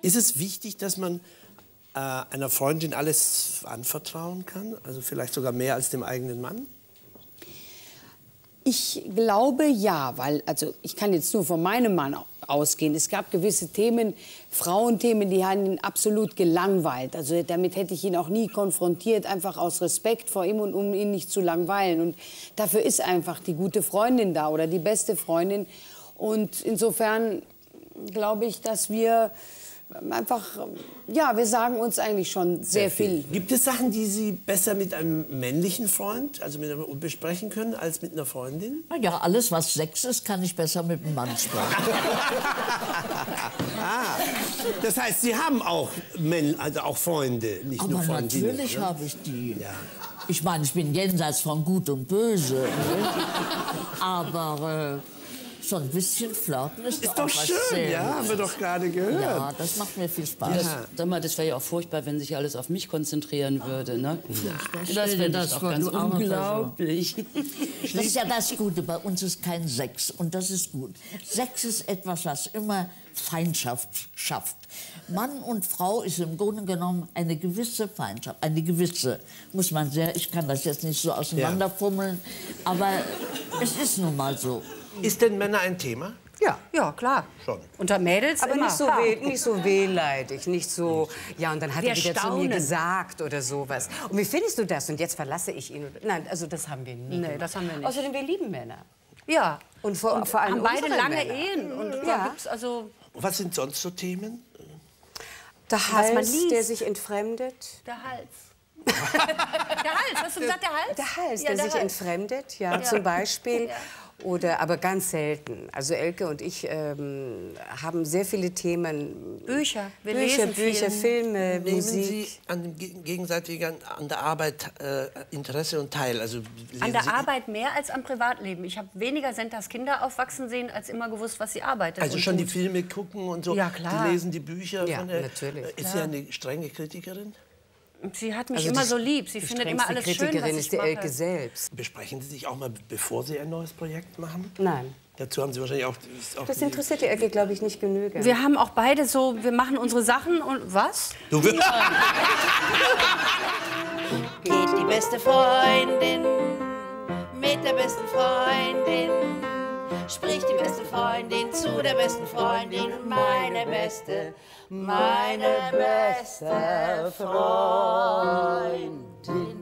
Ist es wichtig, dass man einer Freundin alles anvertrauen kann? Also vielleicht sogar mehr als dem eigenen Mann? Ich glaube ja, weil, also ich kann jetzt nur von meinem Mann ausgehen. Es gab gewisse Themen, Frauenthemen, die haben ihn absolut gelangweilt. Also damit hätte ich ihn auch nie konfrontiert, einfach aus Respekt vor ihm und um ihn nicht zu langweilen. Und dafür ist einfach die gute Freundin da oder die beste Freundin. Und insofern glaube ich, dass wir einfach, ja, wir sagen uns eigentlich schon sehr viel. Gibt es Sachen, die Sie besser mit einem männlichen Freund, also mit einem besprechen können, als mit einer Freundin? Ja, alles, was Sex ist, kann ich besser mit einem Mann sprechen. Das heißt, Sie haben auch also auch Freunde, nicht nur Aber Freundinnen. natürlich habe ich die. Ja. Ich meine, ich bin jenseits von Gut und Böse. Ne? Aber so ein bisschen flirten ist Ist doch doch was schön, sehr ja, haben wir doch gerade gehört. Ja, das macht mir viel Spaß. Sag mal, das wäre ja auch furchtbar, wenn sich alles auf mich konzentrieren würde, ne? Das finde ich auch ganz unglaublich. Das ist ja das Gute, bei uns ist kein Sex und das ist gut. Sex ist etwas, was immer Feindschaft schafft. Mann und Frau ist im Grunde genommen eine gewisse Feindschaft, eine gewisse, muss man sehr, ich kann das jetzt nicht so auseinanderfummeln, aber es ist nun mal so. Ist denn Männer ein Thema? Ja, ja, klar. Schon. Unter Mädels Aber immer. nicht so wehleidig, nicht so, ja, und dann hat er wieder zu mir gesagt oder sowas. Und wie findest du das? Und jetzt verlasse ich ihn. Nein, also das haben wir nie gemacht. das haben wir nicht. Außerdem, wir lieben Männer. Ja. Und vor allem haben beide unsere lange Männer. Ehen. Und da Ja. gibt's also Was sind sonst so Themen? Der was man Hals, liest. der sich entfremdet. der Hals. Der Hals, hast du gesagt, der Hals? Der Hals, Ja, der der sich Hals. entfremdet, ja, zum Beispiel. Oder, aber ganz selten. Also Elke und ich haben sehr viele Themen. Bücher, wir lesen Bücher, viel. Filme, Nehmen Musik. Sie an dem gegenseitigen an der Arbeit Interesse und teil? Also An der Arbeit mehr als am Privatleben. Ich habe weniger Sentas Kinder aufwachsen sehen, als immer gewusst, was sie arbeitet. Also und schon die tut. Filme gucken und so. Ja, klar. Die lesen die Bücher. Ja, von der, natürlich. Ist sie eine strenge Kritikerin? Sie hat mich Also immer die- so lieb. Sie Die findet immer strengste alles schön, was Kritikerin ich ist die mache. Elke selbst. Besprechen Sie sich auch mal, bevor Sie ein neues Projekt machen? Nein. Dazu haben Sie wahrscheinlich auch... Das interessiert die Elke, glaube ich, nicht genügend. Wir haben auch beide so, wir machen unsere Sachen und was? Du wirst... Geht die beste Freundin mit der besten Freundin. Spricht die beste Freundin zu der besten Freundin. Meine beste Freundin.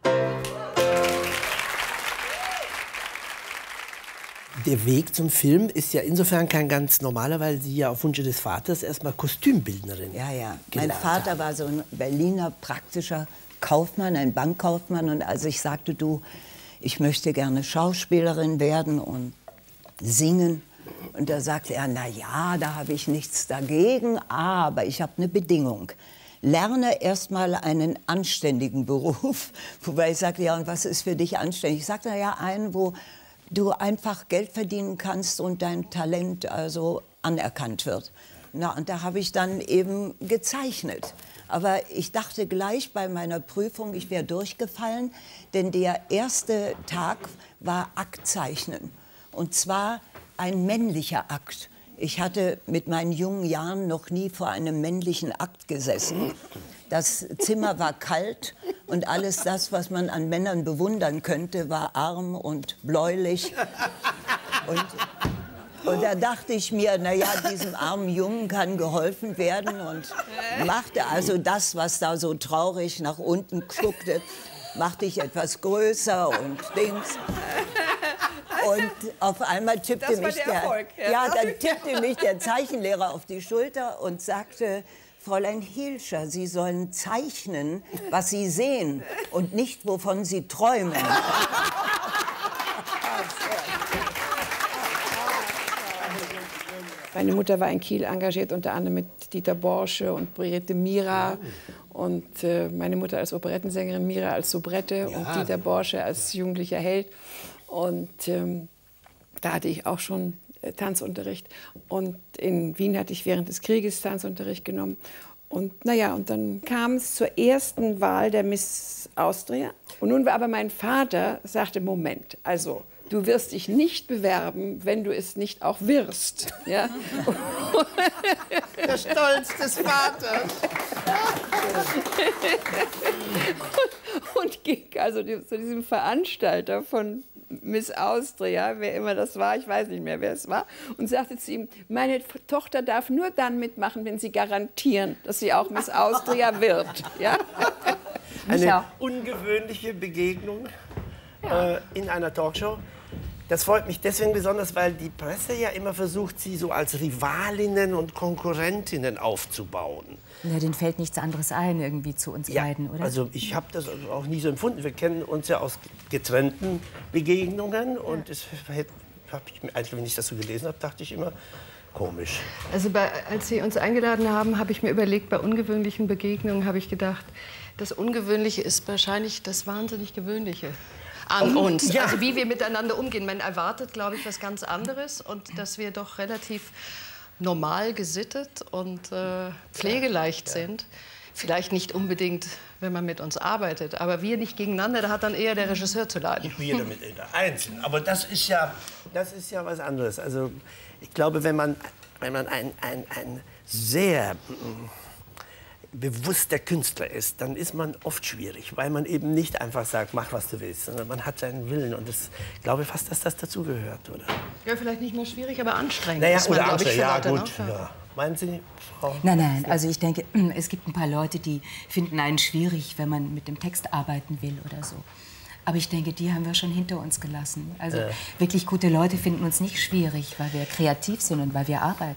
Der Weg zum Film ist ja insofern kein ganz normaler, weil Sie ja auf Wunsch des Vaters erstmal Kostümbildnerin Ja, ja. Mein gelernt Vater war so ein Berliner praktischer Kaufmann, ein Bankkaufmann. Und als ich sagte, du, ich möchte gerne Schauspielerin werden und singen. Und da sagte er, na ja, da habe ich nichts dagegen, aber ich habe eine Bedingung. Lerne erst mal einen anständigen Beruf. Wobei ich sagte, ja, und was ist für dich anständig? Ich sagte, na ja, einen, wo du einfach Geld verdienen kannst und dein Talent also anerkannt wird. Na, und da habe ich dann eben gezeichnet. Aber ich dachte gleich bei meiner Prüfung, ich wäre durchgefallen, denn der erste Tag war Aktzeichnen. Und zwar ein männlicher Akt. Ich hatte mit meinen jungen Jahren noch nie vor einem männlichen Akt gesessen. Das Zimmer war kalt und alles das, was man an Männern bewundern könnte, war arm und bläulich. Und da dachte ich mir, na ja, diesem armen Jungen kann geholfen werden und machte also das, was da so traurig nach unten guckte, machte ich etwas größer und Dings. Und auf einmal tippte mich dann tippte mich der Zeichenlehrer auf die Schulter und sagte, Fräulein Hielscher, Sie sollen zeichnen, was Sie sehen und nicht, wovon Sie träumen. Meine Mutter war in Kiel engagiert, unter anderem mit Dieter Borsche und Brigitte Mira. Und meine Mutter als Operettensängerin, Mira als Soubrette und Dieter Borsche als jugendlicher Held. Und da hatte ich auch schon Tanzunterricht. Und in Wien hatte ich während des Krieges Tanzunterricht genommen. Und naja, und dann kam es zur ersten Wahl der Miss Austria. Und nun war aber mein Vater, sagte, Moment, also du wirst dich nicht bewerben, wenn du es nicht auch wirst. Ja? Der Stolz des Vaters. Und ging also zu diesem Veranstalter von Miss Austria, wer immer das war, ich weiß nicht mehr, wer es war, und sagte zu ihm, meine Tochter darf nur dann mitmachen, wenn Sie garantieren, dass sie auch Miss Austria wird. Ja? Eine ungewöhnliche Begegnung in einer Talkshow. Das freut mich deswegen besonders, weil die Presse ja immer versucht, sie so als Rivalinnen und Konkurrentinnen aufzubauen. Ja, denen fällt nichts anderes ein, irgendwie zu uns beiden, oder? Also ich habe das auch nie so empfunden. Wir kennen uns ja aus getrennten Begegnungen und es eigentlich, wenn ich das so gelesen habe, dachte ich immer, komisch. Also als Sie uns eingeladen haben, habe ich mir überlegt, bei ungewöhnlichen Begegnungen habe ich gedacht, das Ungewöhnliche ist wahrscheinlich das wahnsinnig Gewöhnliche an uns. Ja. Also wie wir miteinander umgehen. Man erwartet, glaube ich, was ganz anderes und dass wir doch relativ normal gesittet und pflegeleicht sind. Vielleicht nicht unbedingt, wenn man mit uns arbeitet, aber wir nicht gegeneinander, da hat dann eher der Regisseur zu leiden. Wir damit einzeln. Aber das ist ja was anderes. Also ich glaube, wenn man ein sehr bewusster Künstler ist, dann ist man oft schwierig, weil man eben nicht einfach sagt, mach, was du willst, sondern man hat seinen Willen. Und ich glaube fast, dass das dazugehört, oder? Ja, vielleicht nicht nur schwierig, aber anstrengend. Naja, ist man, oder anstrengend, ja, Leute, gut. Ja. Meinen Sie, Frau? Nein, also ich denke, es gibt ein paar Leute, die finden einen schwierig, wenn man mit dem Text arbeiten will oder so. Aber ich denke, die haben wir schon hinter uns gelassen. Also wirklich gute Leute finden uns nicht schwierig, weil wir kreativ sind und weil wir arbeiten.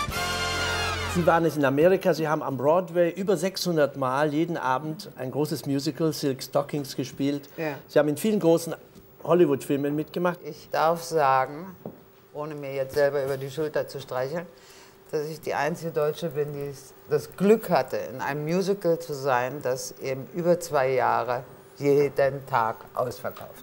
Sie waren jetzt in Amerika, Sie haben am Broadway über 600 Mal jeden Abend ein großes Musical, Silk Stockings, gespielt. Ja. Sie haben in vielen großen Hollywood-Filmen mitgemacht. Ich darf sagen, ohne mir jetzt selber über die Schulter zu streicheln, dass ich die einzige Deutsche bin, die das Glück hatte, in einem Musical zu sein, das eben über 2 Jahre jeden Tag ausverkauft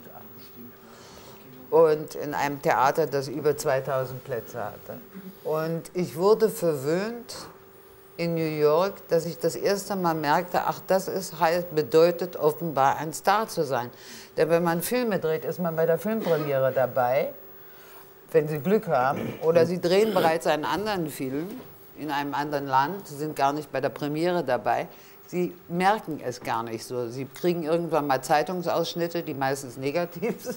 war. Und in einem Theater, das über 2000 Plätze hatte. Und ich wurde verwöhnt in New York, dass ich das erste Mal merkte, ach, bedeutet offenbar ein Star zu sein. Denn wenn man Filme dreht, ist man bei der Filmpremiere dabei, wenn Sie Glück haben. Oder Sie drehen bereits einen anderen Film in einem anderen Land, Sie sind gar nicht bei der Premiere dabei. Sie merken es gar nicht so. Sie kriegen irgendwann mal Zeitungsausschnitte, die meistens negativ sind.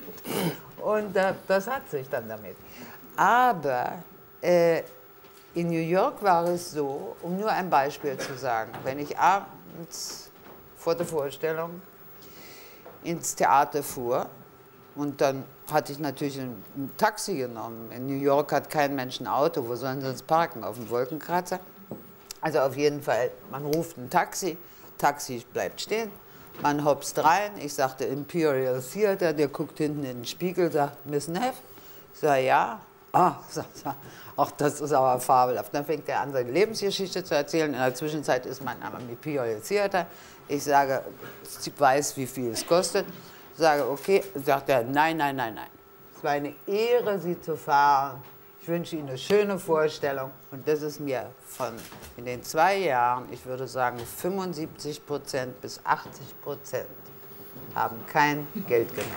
Und das hat sich dann damit. Aber in New York war es so, um nur ein Beispiel zu sagen, wenn ich abends vor der Vorstellung ins Theater fuhr und dann hatte ich natürlich ein Taxi genommen. In New York hat kein Mensch ein Auto, wo sollen sie uns parken? Auf dem Wolkenkratzer? Also auf jeden Fall, man ruft ein Taxi, Taxi bleibt stehen, man hopst rein, ich sagte Imperial Theater, der guckt hinten in den Spiegel, sagt, Miss Neff? Ich sage, ja. Ah, sagt er, ach, das ist aber fabelhaft. Dann fängt er an, seine Lebensgeschichte zu erzählen. In der Zwischenzeit ist man am Imperial Theater. Ich sage, ich weiß, wie viel es kostet. Ich sage, okay. Sagt er, nein, nein, nein, nein. Es war eine Ehre, Sie zu fahren. Ich wünsche Ihnen eine schöne Vorstellung. Und das ist mir in den 2 Jahren, ich würde sagen 75% bis 80% haben kein Geld genommen.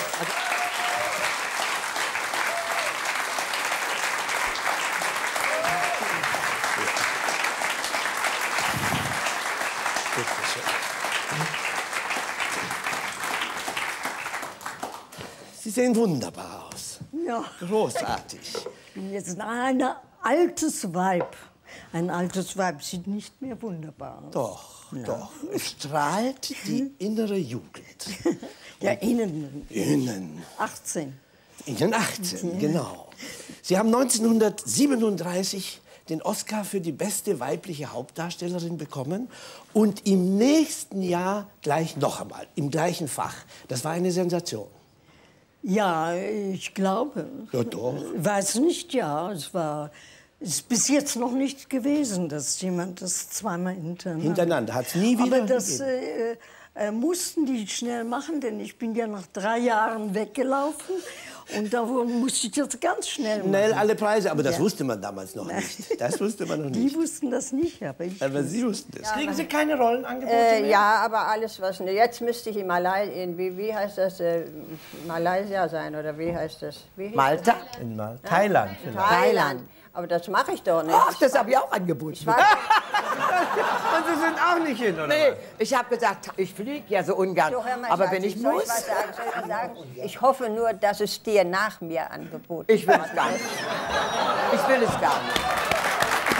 Sie sehen wunderbar aus. Ja. Großartig. Ich bin jetzt ein altes Weib. Ein altes Weib sieht nicht mehr wunderbar aus. Doch, doch. Es strahlt die innere Jugend. Ja, innen. Innen. 18. Innen 18, genau. Sie haben 1937 den Oscar für die beste weibliche Hauptdarstellerin bekommen und im nächsten Jahr gleich noch einmal, im gleichen Fach. Das war eine Sensation. Ja, ich glaube. Ja, doch. Weiß nicht, ja. Ist bis jetzt noch nicht gewesen, dass jemand das zweimal hintereinander hat es nie wieder Aber das mussten die schnell machen, denn ich bin ja nach 3 Jahren weggelaufen. Und da musste ich jetzt ganz schnell machen. Schnell alle Preise, aber das Ja. wusste man damals noch nicht. Das wusste man noch Die nicht. wussten das nicht, aber ich. Aber Sie wussten das. Ja, Kriegen Sie keine Rollenangebote mehr? Ja, aber alles was. Jetzt müsste ich in Malaysia, wie heißt das? Malaysia sein oder wie heißt das? Wie Malta? In Thailand vielleicht. Thailand. Aber das mache ich doch nicht. Ach, das habe ich auch angeboten. Und Sie sind auch nicht hin, oder Nee, was? ich habe gesagt, ich fliege ja so ungern. So, hör mal, Aber Schatzi, wenn ich soll muss... was sagen? Soll ich sagen? Ich hoffe nur, dass es dir nach mir angeboten wird. Ich will es gar nicht. Ich will es gar nicht.